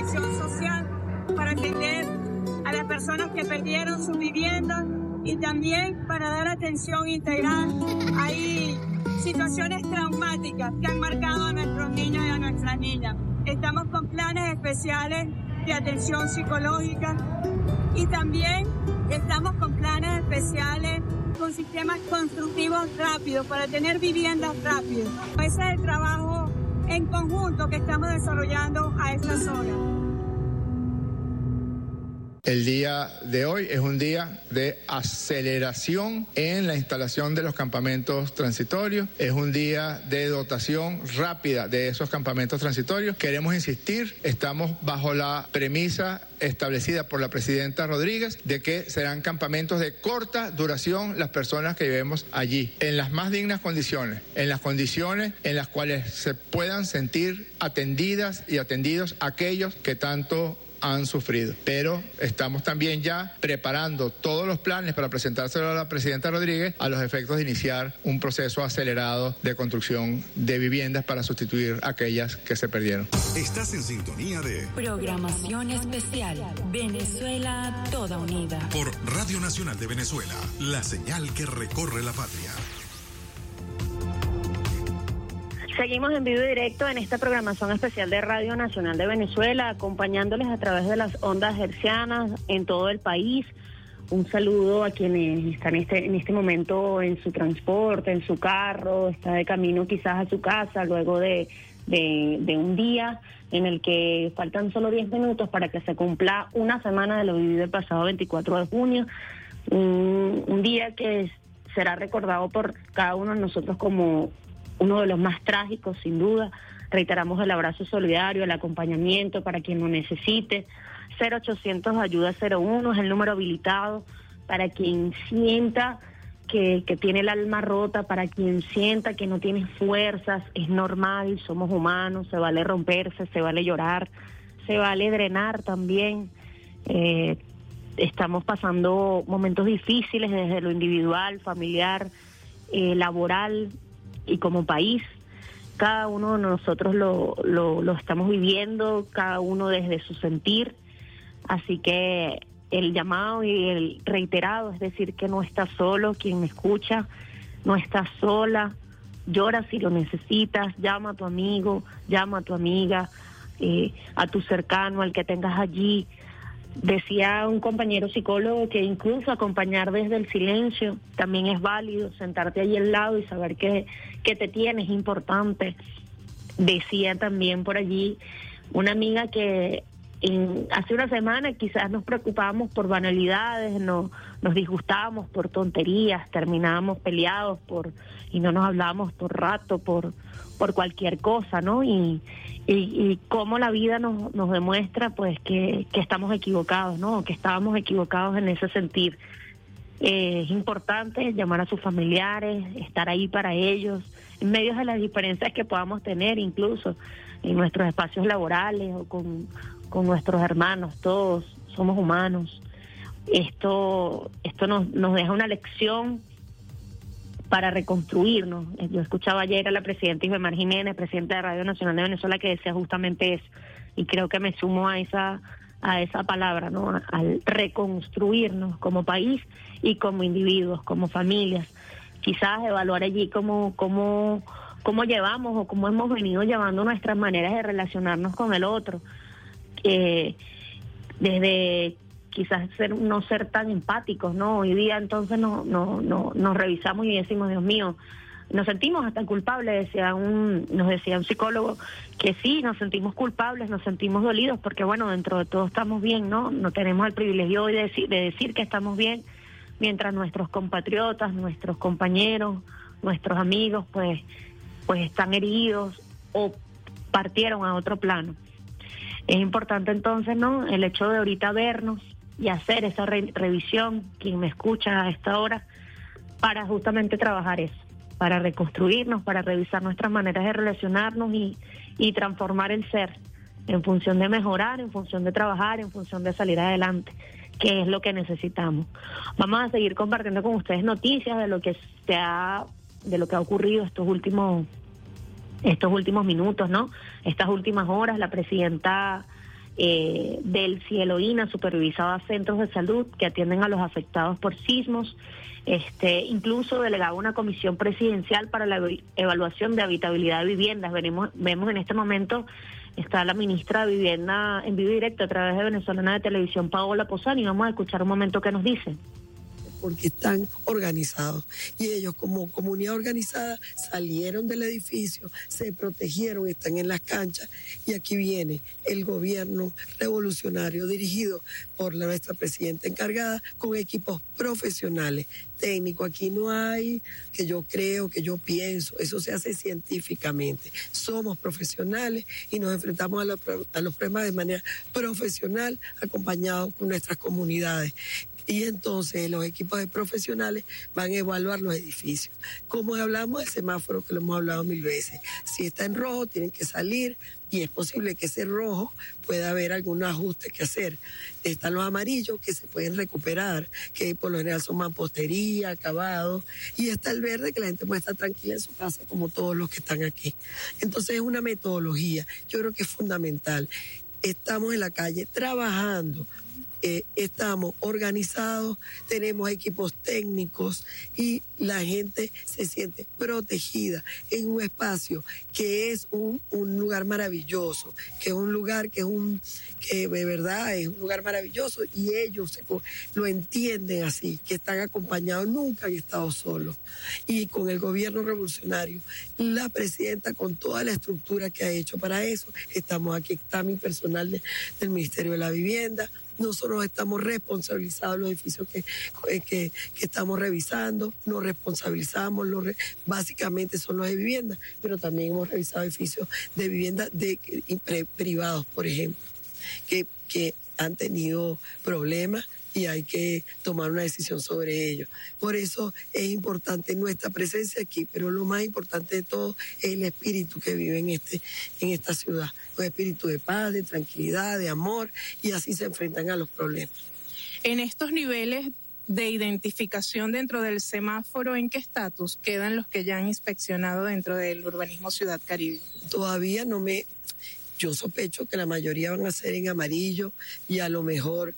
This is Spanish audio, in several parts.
atención social para atender a las personas que perdieron sus viviendas y también para dar atención integral. Hay situaciones traumáticas que han marcado a nuestros niños y a nuestras niñas. Estamos con planes especiales de atención psicológica y también estamos con planes especiales con sistemas constructivos rápidos para tener viviendas rápidas. Ese es el trabajo en conjunto que estamos desarrollando a esta zona. El día de hoy es un día de aceleración en la instalación de los campamentos transitorios. Es un día de dotación rápida de esos campamentos transitorios. Queremos insistir, estamos bajo la premisa establecida por la presidenta Rodríguez de que serán campamentos de corta duración las personas que vivemos allí, en las más dignas condiciones, en las condiciones en las cuales se puedan sentir atendidas y atendidos aquellos que tanto han sufrido. Pero estamos también ya preparando todos los planes para presentárselo a la presidenta Rodríguez a los efectos de iniciar un proceso acelerado de construcción de viviendas para sustituir aquellas que se perdieron. Estás en sintonía de Programación Especial Venezuela Toda Unida por Radio Nacional de Venezuela, la señal que recorre la patria. Seguimos en vivo y directo en esta programación especial de Radio Nacional de Venezuela, acompañándoles a través de las ondas hercianas en todo el país. Un saludo a quienes están en este momento en su transporte, en su carro, está de camino quizás a su casa, luego de un día en el que faltan solo 10 minutos para que se cumpla una semana de lo vivido el pasado 24 de junio. Un día que será recordado por cada uno de nosotros como uno de los más trágicos, sin duda. Reiteramos el abrazo solidario, el acompañamiento para quien lo necesite. 0800 Ayuda 01 es el número habilitado para quien sienta que tiene el alma rota, para quien sienta que no tiene fuerzas. Es normal, somos humanos, se vale romperse, se vale llorar, se vale drenar también. Estamos pasando momentos difíciles desde lo individual, familiar, laboral, y como país. Cada uno de nosotros lo estamos viviendo, cada uno desde su sentir. Así que el llamado y el reiterado es decir que no estás solo, quien me escucha, no estás sola, llora si lo necesitas, llama a tu amigo, llama a tu amiga, a tu cercano, al que tengas allí. Decía un compañero psicólogo que incluso acompañar desde el silencio también es válido, sentarte allí al lado y saber que te tienes es importante. Decía también por allí una amiga que hace una semana quizás nos preocupábamos por banalidades, nos disgustábamos por tonterías, terminábamos peleados y no nos hablábamos por rato, por cualquier cosa, ¿no? Y cómo la vida nos demuestra pues que estamos equivocados, ¿no? Que estábamos equivocados en ese sentir. Es importante llamar a sus familiares, estar ahí para ellos, en medio de las diferencias que podamos tener, incluso en nuestros espacios laborales o con nuestros hermanos. Todos somos humanos. Esto nos deja una lección para reconstruirnos. Yo escuchaba ayer a la presidenta Isbemar Jiménez, presidenta de Radio Nacional de Venezuela, que decía justamente eso, y creo que me sumo a esa palabra, ¿no? Al reconstruirnos como país y como individuos, como familias. Quizás evaluar allí cómo llevamos o cómo hemos venido llevando nuestras maneras de relacionarnos con el otro, desde quizás no ser tan empáticos, ¿no? Hoy día entonces nos revisamos y decimos, Dios mío, nos sentimos hasta culpables. Nos decía un psicólogo que sí, nos sentimos culpables, nos sentimos dolidos, porque bueno, dentro de todo estamos bien, ¿no? No tenemos el privilegio hoy de decir que estamos bien, mientras nuestros compatriotas, nuestros compañeros, nuestros amigos, pues están heridos o partieron a otro plano. Es importante entonces, ¿no?, el hecho de ahorita vernos y hacer esa revisión, quien me escucha a esta hora, para justamente trabajar eso, para reconstruirnos, para revisar nuestras maneras de relacionarnos y transformar el ser en función de mejorar, en función de trabajar, en función de salir adelante, que es lo que necesitamos. Vamos a seguir compartiendo con ustedes noticias de lo que ha ocurrido estos últimos minutos, ¿no? Estas últimas horas. La presidenta del Cielo-INA supervisaba centros de salud que atienden a los afectados por sismos. Incluso delegaba una comisión presidencial para la evaluación de habitabilidad de viviendas. Vemos en este momento está la ministra de Vivienda en vivo y directo a través de Venezolana de Televisión, Paola Posani. Vamos a escuchar un momento qué nos dice. Porque están organizados y ellos como comunidad organizada salieron del edificio, se protegieron, están en las canchas y aquí viene el gobierno revolucionario dirigido por nuestra presidenta encargada con equipos profesionales, técnicos. Aquí no hay que yo creo, que yo pienso, eso se hace científicamente. Somos profesionales y nos enfrentamos a los problemas de manera profesional, acompañados con nuestras comunidades. Y entonces los equipos de profesionales van a evaluar los edificios. Como hablamos del semáforo, que lo hemos hablado 1000 veces, si está en rojo tienen que salir y es posible que ese rojo pueda haber algún ajuste que hacer. Están los amarillos que se pueden recuperar, que por lo general son mampostería, acabados, y está el verde que la gente puede estar tranquila en su casa como todos los que están aquí. Entonces es una metodología, yo creo que es fundamental. Estamos en la calle trabajando. Estamos organizados, tenemos equipos técnicos y la gente se siente protegida en un espacio que es un lugar maravilloso, que es un lugar que de verdad es un lugar maravilloso y ellos lo entienden así, que están acompañados, nunca han estado solos. Y con el gobierno revolucionario, la presidenta con toda la estructura que ha hecho para eso, estamos aquí, está mi personal del Ministerio de la Vivienda. Nosotros estamos responsabilizados los edificios que estamos revisando, nos responsabilizamos, básicamente son los de vivienda, pero también hemos revisado edificios de vivienda privados, por ejemplo, que han tenido problemas y hay que tomar una decisión sobre ello. Por eso es importante nuestra presencia aquí, pero lo más importante de todo es el espíritu que vive en esta ciudad, un espíritu de paz, de tranquilidad, de amor, y así se enfrentan a los problemas. En estos niveles de identificación dentro del semáforo, ¿en qué estatus quedan los que ya han inspeccionado dentro del urbanismo Ciudad Caribe? Todavía yo sospecho que la mayoría van a ser en amarillo y a lo mejor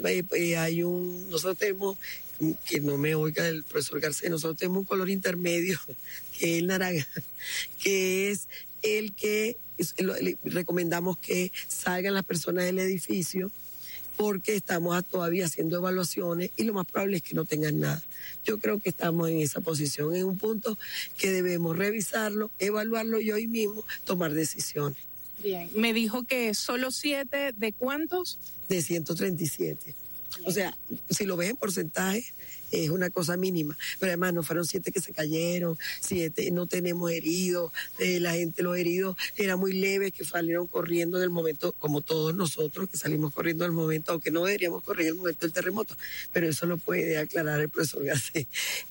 nosotros tenemos, que no me oiga el profesor Garcés, nosotros tenemos un color intermedio, que es el naranja, que es el que recomendamos que salgan las personas del edificio porque estamos todavía haciendo evaluaciones y lo más probable es que no tengan nada. Yo creo que estamos en esa posición, en un punto que debemos revisarlo, evaluarlo y hoy mismo tomar decisiones. Bien, me dijo que solo 7, ¿de cuántos? De 137. O sea, si lo ves en porcentaje, es una cosa mínima. Pero además no fueron 7 que se cayeron, 7, no tenemos heridos. Los heridos eran muy leves, que salieron corriendo en el momento, como todos nosotros, que salimos corriendo en el momento, aunque no deberíamos correr en el momento del terremoto. Pero eso lo puede aclarar el profesor Garcés.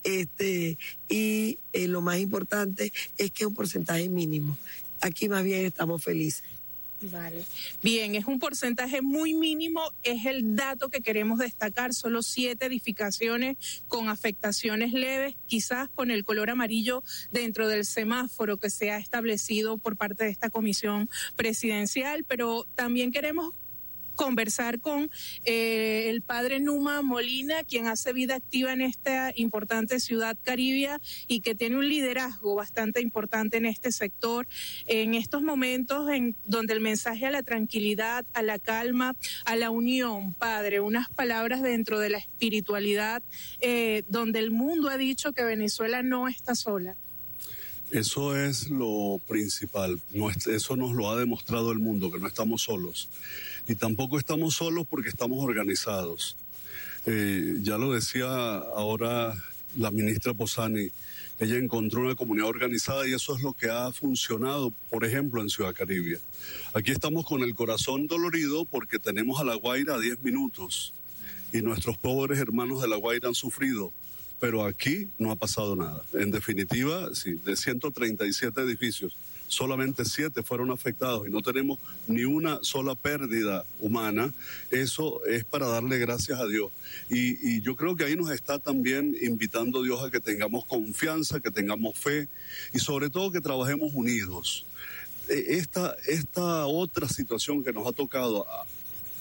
Lo más importante es que es un porcentaje mínimo. Aquí más bien estamos felices. Vale. Bien, es un porcentaje muy mínimo, es el dato que queremos destacar, solo 7 edificaciones con afectaciones leves, quizás con el color amarillo dentro del semáforo que se ha establecido por parte de esta comisión presidencial, pero también queremos conversar con el padre Numa Molina, quien hace vida activa en esta importante ciudad caribia y que tiene un liderazgo bastante importante en este sector, en estos momentos en donde el mensaje a la tranquilidad, a la calma, a la unión, padre, unas palabras dentro de la espiritualidad, donde el mundo ha dicho que Venezuela no está sola. Eso es lo principal, eso nos lo ha demostrado el mundo, que no estamos solos. Y tampoco estamos solos porque estamos organizados. Ya lo decía ahora la ministra Posani, ella encontró una comunidad organizada y eso es lo que ha funcionado, por ejemplo, en Ciudad Caribe. Aquí estamos con el corazón dolorido porque tenemos a La Guaira a 10 minutos y nuestros pobres hermanos de La Guaira han sufrido. Pero aquí no ha pasado nada. En definitiva, sí, de 137 edificios, solamente 7 fueron afectados y no tenemos ni una sola pérdida humana. Eso es para darle gracias a Dios. Y yo creo que ahí nos está también invitando Dios a que tengamos confianza, que tengamos fe y sobre todo que trabajemos unidos. Esta otra situación que nos ha tocado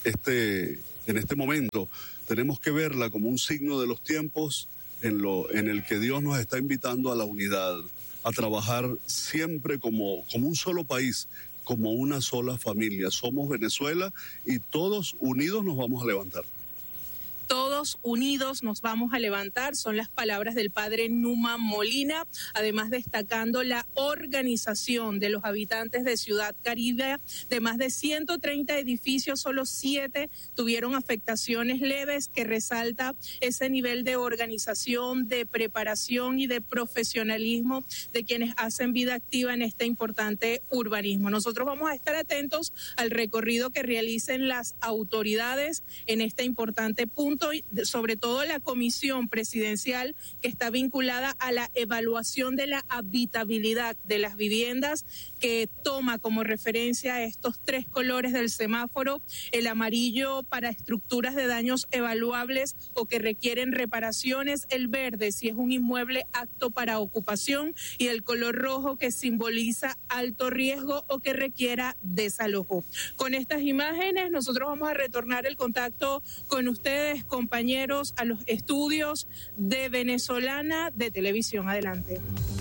en este momento. Tenemos que verla como un signo de los tiempos en el que Dios nos está invitando a la unidad, a trabajar siempre como un solo país, como una sola familia. Somos Venezuela y todos unidos nos vamos a levantar. Todos unidos nos vamos a levantar, son las palabras del padre Numa Molina, además destacando la organización de los habitantes de Ciudad Caribe. De más de 130 edificios, solo 7 tuvieron afectaciones leves, que resalta ese nivel de organización, de preparación y de profesionalismo de quienes hacen vida activa en este importante urbanismo. Nosotros vamos a estar atentos al recorrido que realicen las autoridades en este importante punto, y sobre todo la comisión presidencial que está vinculada a la evaluación de la habitabilidad de las viviendas, que toma como referencia estos 3 colores del semáforo: el amarillo para estructuras de daños evaluables o que requieren reparaciones, el verde si es un inmueble apto para ocupación, y el color rojo que simboliza alto riesgo o que requiera desalojo. Con estas imágenes nosotros vamos a retornar el contacto con ustedes, compañeros, a los estudios de Venezolana de Televisión. Adelante.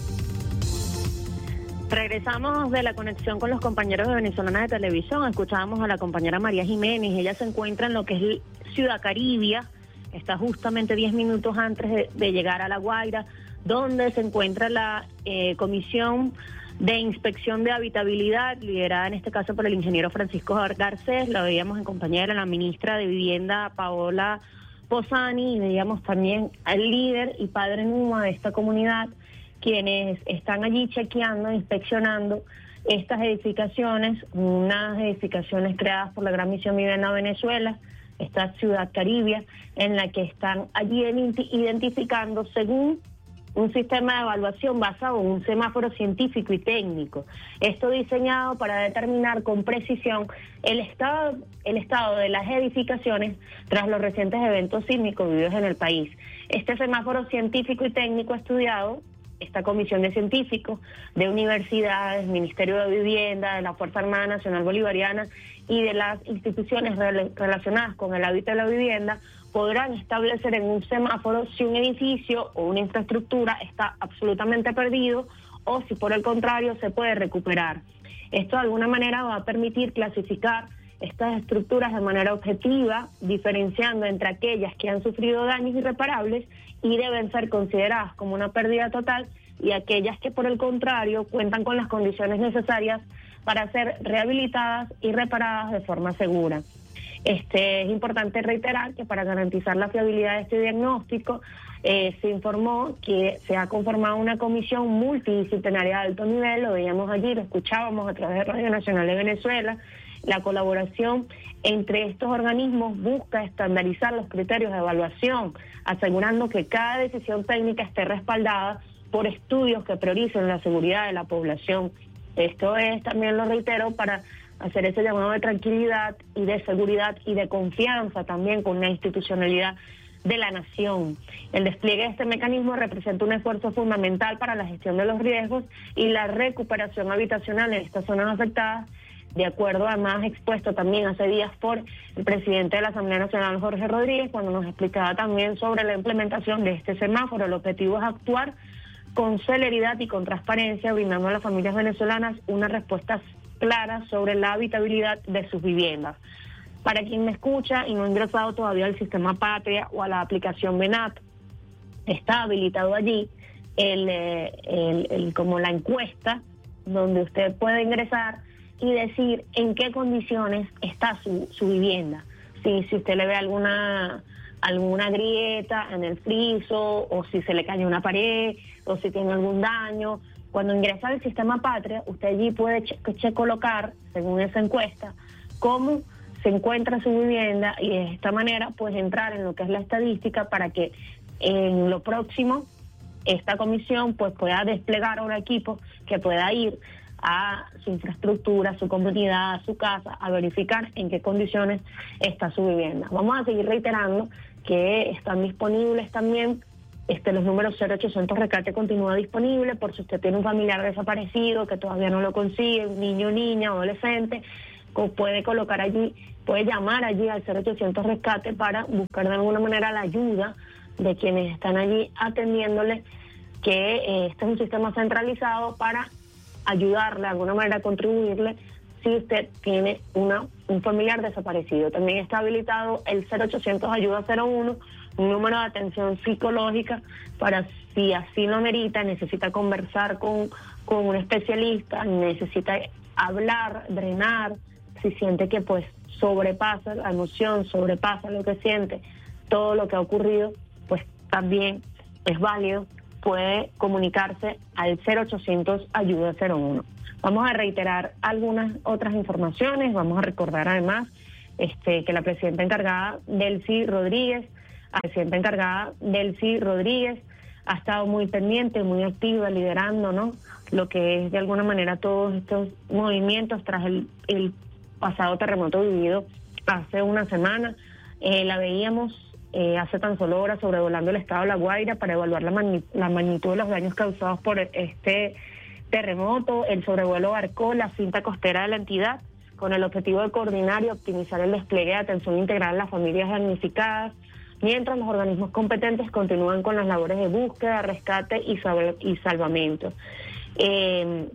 Regresamos de la conexión con los compañeros de Venezolana de Televisión. Escuchábamos a la compañera María Jiménez. Ella se encuentra en lo que es Ciudad Caribia. Está justamente 10 minutos antes de llegar a La Guaira, donde se encuentra la Comisión de Inspección de Habitabilidad, liderada en este caso por el ingeniero Francisco Garcés. La veíamos en compañía de la ministra de Vivienda, Paola Posani, y veíamos también al líder y padre Numa de esta comunidad, quienes están allí chequeando, inspeccionando estas edificaciones, unas edificaciones creadas por la Gran Misión Vivienda Venezuela, esta Ciudad Caribia, en la que están allí identificando según un sistema de evaluación basado en un semáforo científico y técnico. Esto diseñado para determinar con precisión el estado de las edificaciones tras los recientes eventos sísmicos vividos en el país. Este semáforo científico y técnico estudiado, esta comisión de científicos de universidades, Ministerio de Vivienda, de la Fuerza Armada Nacional Bolivariana y de las instituciones relacionadas con el hábito de la vivienda, podrán establecer en un semáforo si un edificio o una infraestructura está absolutamente perdido o si por el contrario se puede recuperar. Esto de alguna manera va a permitir clasificar estas estructuras de manera objetiva, diferenciando entre aquellas que han sufrido daños irreparables y deben ser consideradas como una pérdida total, y aquellas que por el contrario cuentan con las condiciones necesarias para ser rehabilitadas y reparadas de forma segura. Es importante reiterar que para garantizar la fiabilidad de este diagnóstico, se informó que se ha conformado una comisión multidisciplinaria de alto nivel. Lo veíamos allí, lo escuchábamos a través de Radio Nacional de Venezuela. La colaboración entre estos organismos busca estandarizar los criterios de evaluación, asegurando que cada decisión técnica esté respaldada por estudios que prioricen la seguridad de la población. Esto es, también lo reitero, para hacer ese llamado de tranquilidad y de seguridad y de confianza también con la institucionalidad de la nación. El despliegue de este mecanismo representa un esfuerzo fundamental para la gestión de los riesgos y la recuperación habitacional en estas zonas afectadas, de acuerdo además expuesto también hace días por el presidente de la Asamblea Nacional, Jorge Rodríguez, cuando nos explicaba también sobre la implementación de este semáforo. El objetivo es actuar con celeridad y con transparencia, brindando a las familias venezolanas una respuesta clara sobre la habitabilidad de sus viviendas. Para quien me escucha y no ha ingresado todavía al sistema Patria o a la aplicación VENAP, está habilitado allí como la encuesta, donde usted puede ingresar y decir en qué condiciones está su vivienda. Si usted le ve alguna grieta en el friso, o si se le cayó una pared, o si tiene algún daño. Cuando ingresa al sistema Patria, usted allí puede colocar, según esa encuesta, cómo se encuentra su vivienda, y de esta manera pues entrar en lo que es la estadística para que en lo próximo esta comisión pues pueda desplegar un equipo que pueda ir a su infraestructura, a su comunidad, a su casa, a verificar en qué condiciones está su vivienda. Vamos a seguir reiterando que están disponibles también los números 0800 Rescate continúa disponible por si usted tiene un familiar desaparecido que todavía no lo consigue, un niño, niña, adolescente. puede colocar allí, puede llamar allí al 0800 Rescate para buscar de alguna manera la ayuda de quienes están allí atendiéndole, que este es un sistema centralizado para ayudarle, de alguna manera contribuirle si usted tiene un familiar desaparecido. También está habilitado el 0800 Ayuda 01, un número de atención psicológica para si así lo merita, necesita conversar con un especialista, necesita hablar, drenar, si siente que pues sobrepasa la emoción, sobrepasa lo que siente, todo lo que ha ocurrido, pues también es válido, puede comunicarse al 0800 Ayuda 01. Vamos a reiterar algunas otras informaciones, vamos a recordar además que la presidenta encargada, Delcy Rodríguez, ha estado muy pendiente, muy activa, liderando, ¿no?, lo que es de alguna manera todos estos movimientos tras el pasado terremoto vivido hace una semana. La veíamos hace tan solo horas sobrevolando el estado de La Guaira para evaluar la magnitud de los daños causados por este terremoto. El sobrevuelo abarcó la cinta costera de la entidad con el objetivo de coordinar y optimizar el despliegue de atención integral a las familias damnificadas, mientras los organismos competentes continúan con las labores de búsqueda, rescate y salvamento. En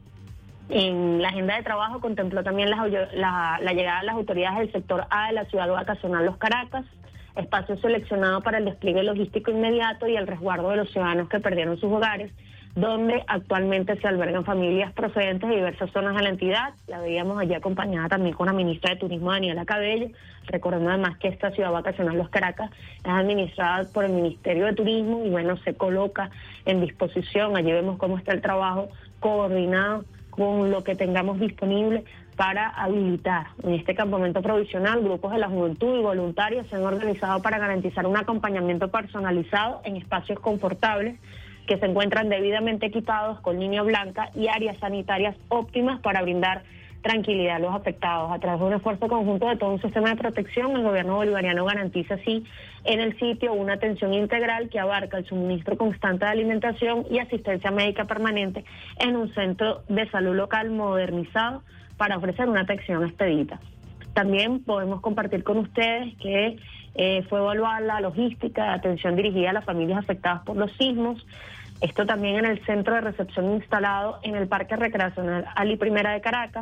la agenda de trabajo contempló también la llegada de las autoridades del sector A de la ciudad vacacional Los Caracas, espacio seleccionado para el despliegue logístico inmediato y el resguardo de los ciudadanos que perdieron sus hogares, donde actualmente se albergan familias procedentes de diversas zonas de la entidad. La veíamos allí acompañada también con la ministra de Turismo, Daniela Cabello, recordando además que esta ciudad vacacional Los Caracas es administrada por el Ministerio de Turismo y bueno, se coloca en disposición. Allí vemos cómo está el trabajo coordinado con lo que tengamos disponible para habilitar. En este campamento provisional, grupos de la juventud y voluntarios se han organizado para garantizar un acompañamiento personalizado en espacios confortables que se encuentran debidamente equipados con línea blanca y áreas sanitarias óptimas para brindar tranquilidad a los afectados. A través de un esfuerzo conjunto de todo un sistema de protección, el gobierno bolivariano garantiza así en el sitio una atención integral que abarca el suministro constante de alimentación y asistencia médica permanente en un centro de salud local modernizado para ofrecer una atención expedita. También podemos compartir con ustedes que fue evaluada la logística de atención dirigida a las familias afectadas por los sismos. Esto también en el centro de recepción instalado en el Parque Recreacional Ali Primera de Caracas,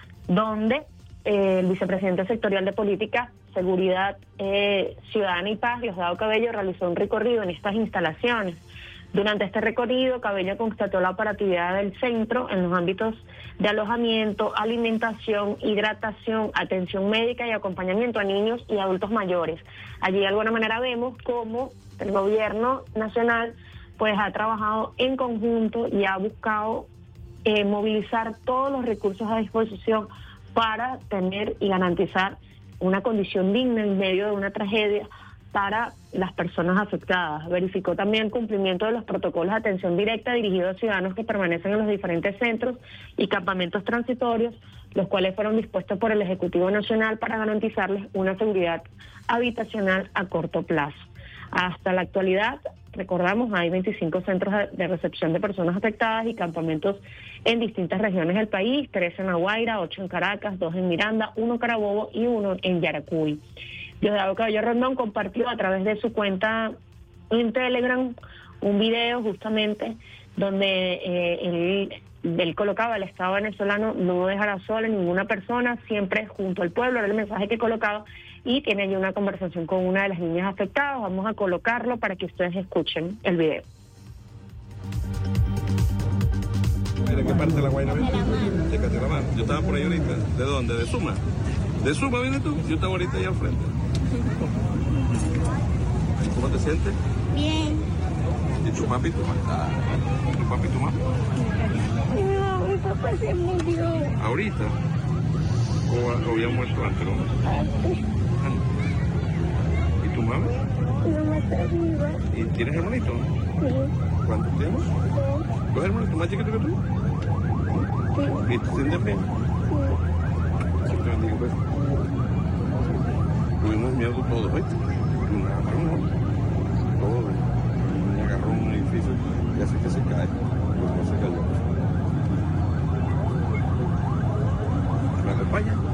donde el vicepresidente sectorial de Política, Seguridad Ciudadana y Paz, Diosdado Cabello, realizó un recorrido en estas instalaciones. Durante este recorrido, Cabello constató la operatividad del centro en los ámbitos de alojamiento, alimentación, hidratación, atención médica y acompañamiento a niños y adultos mayores. Allí de alguna manera vemos cómo el gobierno nacional pues ha trabajado en conjunto y ha buscado movilizar todos los recursos a disposición para tener y garantizar una condición digna en medio de una tragedia para las personas afectadas. Verificó también el cumplimiento de los protocolos de atención directa dirigidos a ciudadanos que permanecen en los diferentes centros y campamentos transitorios, los cuales fueron dispuestos por el Ejecutivo Nacional para garantizarles una seguridad habitacional a corto plazo. Hasta la actualidad, recordamos, hay 25 centros de recepción de personas afectadas y campamentos en distintas regiones del país, 13 en La Guaira, 8 en Caracas, 2 en Miranda, 1 en Carabobo y 1 en Yaracuy. Diosdado Cabello Rondón compartió a través de su cuenta en Telegram un video justamente donde él colocaba: el Estado venezolano no dejará sola a ninguna persona, siempre junto al pueblo. Era el mensaje que colocaba y tiene allí una conversación con una de las niñas afectadas. Vamos a colocarlo para que ustedes escuchen el video. ¿De qué parte de La Guaira vienes? De Cateramar. Yo estaba por ahí ahorita. ¿De dónde? ¿De Suma? ¿De Suma vienes tú? Yo estaba ahorita allá al frente. ¿Cómo te sientes? Bien. ¿Y tu papi y tu mamá? ¿Tu papi y tu mamá? No, mi papá se murió. ¿Ahorita? ¿O había muerto antes? ¿No? Antes. ¿Y tu mamá? Mi mamá está viva. ¿Y tienes hermanitos? Sí. ¿Cuántos tienes? Dos. ¿Dos hermanitos más chiquitos que tú? Sí. ¿Y te sientes bien? Sí. Te bendiga, pues. Tuvimos miedo todos, ¿viste? Un agarrón, todo. Un agarrón en un edificio y hace que se cae. Pues no se cayó. ¿Me acompaña?